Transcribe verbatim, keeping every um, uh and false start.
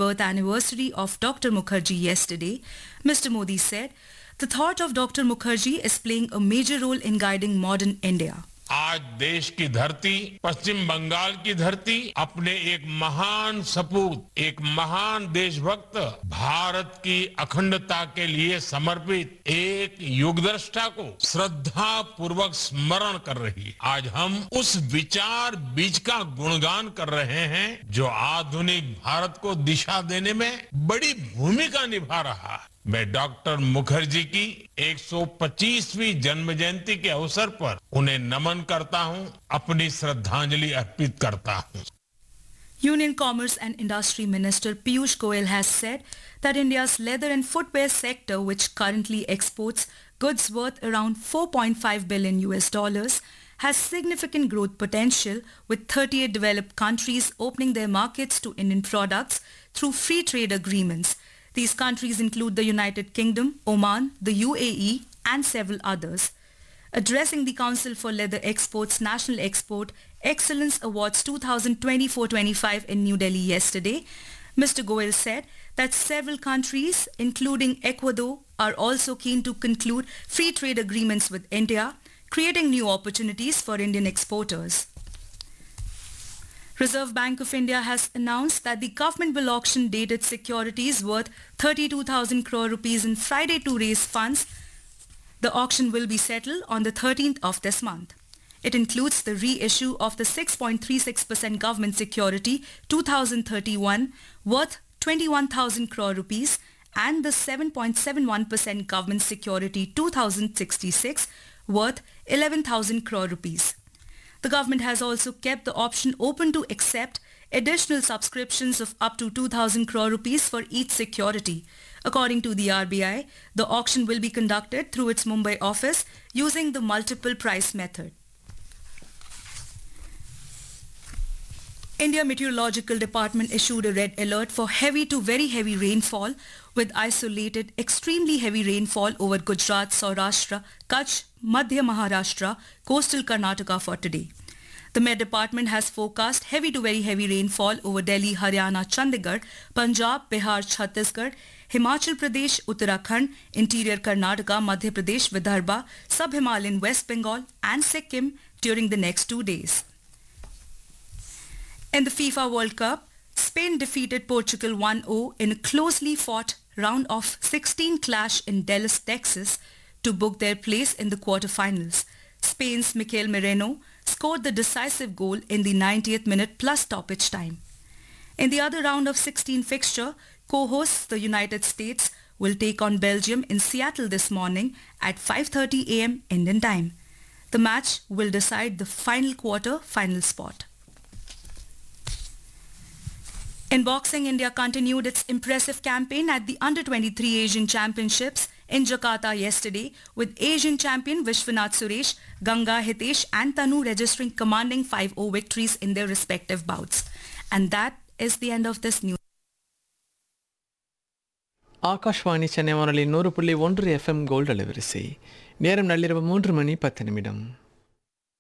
birth anniversary of Doctor Mukherjee yesterday, Mister Modi said, "The thought of Doctor Mukherjee is playing a major role in guiding modern India." आज देश की धरती, पश्चिम बंगाल की धरती अपने एक महान सपूत, एक महान देशभक्त, भारत की अखंडता के लिए समर्पित एक युगदृष्टा को श्रद्धा पूर्वक स्मरण कर रही है। आज हम उस विचार बीज का गुणगान कर रहे हैं जो आधुनिक भारत को दिशा देने में बड़ी भूमिका निभा रहा है। मैं डॉक्टर मुखर्जी की एक सौ पच्चीसवीं जन्म जयंती के अवसर पर उन्हें नमन करता हूं, अपनी श्रद्धांजलि अर्पित करता हूं। Union Commerce and Industry Minister Piyush Goyal has said that India's leather and footwear sector, which currently exports goods worth around four point five billion U S dollars, has significant growth potential, with thirty-eight developed countries opening their markets to Indian products through free trade agreements. These countries include the United Kingdom, Oman, the U A E and several others. Addressing the Council for Leather Exports National Export Excellence Awards twenty twenty-four twenty-five in New Delhi yesterday, Mister Goyal said that several countries, including Ecuador, are also keen to conclude free trade agreements with India, creating new opportunities for Indian exporters. Reserve Bank of India has announced that the government will auction dated securities worth thirty-two thousand crore rupees on Friday to raise funds. The auction will be settled on the thirteenth of this month. It includes the reissue of the six point three six percent government security two thousand thirty-one worth twenty-one thousand crore rupees and the seven point seven one percent government security two thousand sixty-six worth eleven thousand crore rupees. The government has also kept the option open to accept additional subscriptions of up to two thousand crore rupees for each security. According to the R B I, the auction will be conducted through its Mumbai office using the multiple price method. India Meteorological Department issued a red alert for heavy to very heavy rainfall, with isolated extremely heavy rainfall over Gujarat, Saurashtra, Kutch, Madhya Maharashtra, coastal Karnataka for today. The Met Department has forecast heavy to very heavy rainfall over Delhi, Haryana, Chandigarh, Punjab, Bihar, Chhattisgarh, Himachal Pradesh, Uttarakhand, interior Karnataka, Madhya Pradesh, Vidarbha, sub-Himalayan West Bengal and Sikkim during the next two days. In the FIFA World Cup, Spain defeated Portugal one nil in a closely fought round of sixteen clash in Dallas, Texas, to book their place in the quarterfinals. Spain's Mikel Merino scored the decisive goal in the ninetieth minute plus stoppage time. In the other round of sixteen fixture, co-hosts the United States will take on Belgium in Seattle this morning at five thirty a m Indian time. The match will decide the final quarter final spot. In boxing, India continued its impressive campaign at the under twenty-three Asian Championships in Jakarta yesterday, with Asian champion Vishwanath Suresh, Ganga Hitesh and Tanu registering commanding five nil victories in their respective bouts. And that is the end of this news. Akashvani Chennai வானொலி நூறு புள்ளி ஒன்று FM gold அலைவரிசை நேரம் நள்ளிரவு மூன்று மணி பத்து நிமிடம்.